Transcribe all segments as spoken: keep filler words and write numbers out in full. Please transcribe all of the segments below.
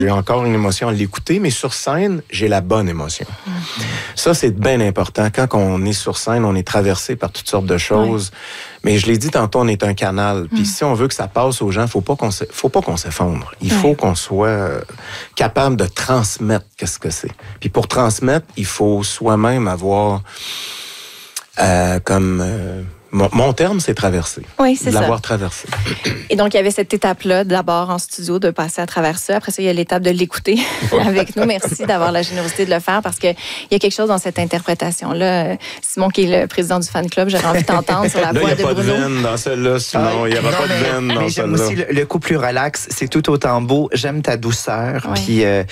J'ai encore une émotion à l'écouter, mais sur scène, j'ai la bonne émotion. Mmh. Ça, c'est bien important. Quand on est sur scène, on est traversé par toutes sortes de choses. Oui. Mais je l'ai dit tantôt, on est un canal. Puis mmh. si on veut que ça passe aux gens, faut pas qu'on se, faut pas qu'on s'effondre. Il oui. faut qu'on soit euh, capable de transmettre qu'est-ce que c'est. Puis pour transmettre, il faut soi-même avoir euh, comme... Euh, Mon, mon terme, c'est traverser. Oui, c'est ça. L'avoir traversé. Et donc, il y avait cette étape-là, d'abord en studio, de passer à travers ça. Après ça, il y a l'étape de l'écouter avec nous. Merci d'avoir la générosité de le faire parce qu'il y a quelque chose dans cette interprétation-là. Simon, qui est le président du fan club, j'aurais envie de t'entendre sur la là, voix de Bruno. Il n'y a pas de veine dans celle-là, Simon. Il n'y aura pas de veine dans mais celle-là. J'aime aussi le, le coup plus relax. C'est tout autant beau. J'aime ta douceur. Oui. Puis euh,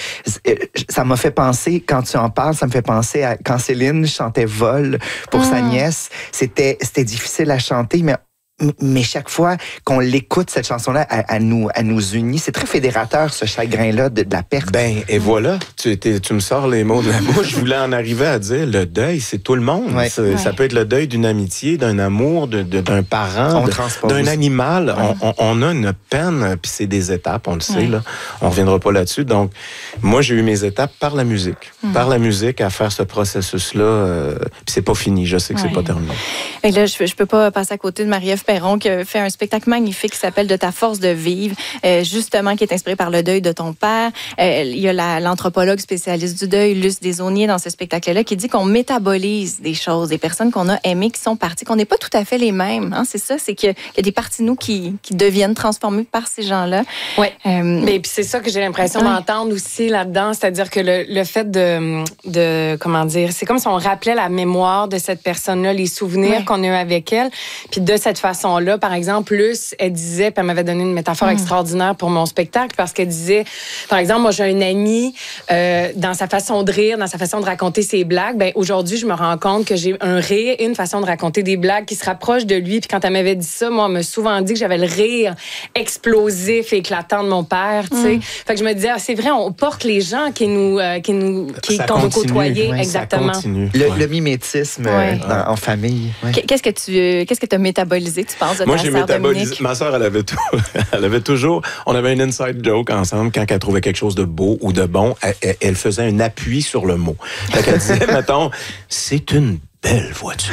ça m'a fait penser, quand tu en parles, ça me fait penser à quand Céline chantait Vol pour mmh. sa nièce. C'était, c'était difficile à chanter, mais Mais chaque fois qu'on l'écoute, cette chanson-là, elle, elle, nous, elle nous unit. C'est très fédérateur, ce chagrin-là de, de la perte. Ben, et voilà, tu, tu me sors les mots de la bouche. Je voulais en arriver à dire, le deuil, c'est tout le monde. Ouais. Ça, ouais. ça peut être le deuil d'une amitié, d'un amour, de, de, d'un parent, de, d'un animal. Ouais. On, on, on a une peine, puis c'est des étapes, on le sait, ouais. là. On reviendra pas là-dessus. Donc, moi, j'ai eu mes étapes par la musique. Mm. Par la musique, à faire ce processus-là. Euh, puis c'est pas fini, je sais que ouais. c'est pas terminé. Et là, je, je peux pas passer à côté de Marie-Ève Perron, qui a fait un spectacle magnifique qui s'appelle « De ta force de vivre euh, », justement, qui est inspiré par le deuil de ton père. Euh, il y a la, l'anthropologue spécialiste du deuil, Luce Desaulniers, dans ce spectacle-là, qui dit qu'on métabolise des choses, des personnes qu'on a aimées, qui sont parties, qu'on n'est pas tout à fait les mêmes. Hein, c'est ça, c'est qu'il y a des parties de nous qui, qui deviennent transformées par ces gens-là. Oui, euh, mais puis c'est ça que j'ai l'impression ouais. d'entendre aussi là-dedans, c'est-à-dire que le, le fait de, de, comment dire, c'est comme si on rappelait la mémoire de cette personne-là, les souvenirs ouais. qu'on a eu avec elle, puis de cette façon-là, par exemple, Luce, elle disait, puis elle m'avait donné une métaphore mmh. extraordinaire pour mon spectacle, parce qu'elle disait, par exemple, moi, j'ai une amie, euh, dans sa façon de rire, dans sa façon de raconter ses blagues, ben aujourd'hui, je me rends compte que j'ai un rire et une façon de raconter des blagues qui se rapprochent de lui. Puis quand elle m'avait dit ça, moi, elle m'a souvent dit que j'avais le rire explosif et éclatant de mon père, tu sais. Mmh. Fait que je me disais, ah, c'est vrai, on porte les gens qui nous, euh, qui nous, qui, qu'on veut côtoyer, ouais, exactement. Le, ouais. le mimétisme ouais. euh, en, en famille. Ouais. Qu'est-ce que tu, qu'est-ce que tu as métabolisé, tu penses, de moi, ta j'ai sœur métabolisé. Dominique? Ma sœur, elle avait tout. Elle avait toujours. On avait une inside joke ensemble quand elle trouvait quelque chose de beau ou de bon. Elle, elle faisait un appui sur le mot. Fait qu'elle disait, mettons, c'est une belle voiture.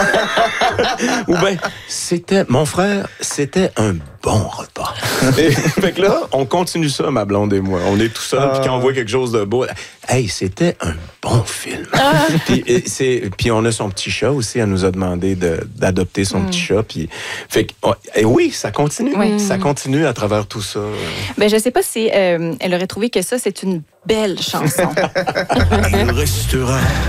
Ou bien, c'était, mon frère, c'était un bon repas. Et, fait que là, on continue ça, ma blonde et moi. On est tout seul, puis quand on voit quelque chose de beau, hey, c'était un bon film. Ah. puis, et c'est, puis on a son petit chat aussi, elle nous a demandé de, d'adopter son mm. petit chat. Puis, fait que, et oui, ça continue. Oui. Ça continue à travers tout ça. Ben, je sais pas si euh, elle aurait trouvé que ça, c'est une belle chanson. Il restera